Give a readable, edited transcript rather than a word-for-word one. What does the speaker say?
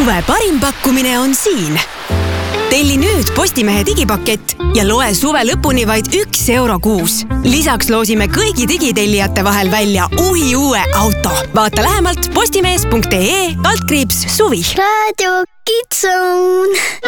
Suve parim pakkumine on siin. Telli nüüd Postimehe digipakett ja loe suve lõpuni vaid €1 kuus. Lisaks loosime kõigi digitellijate vahel välja uue auto. Vaata lähemalt postimees.ee/suvi. Radio Kids Zone.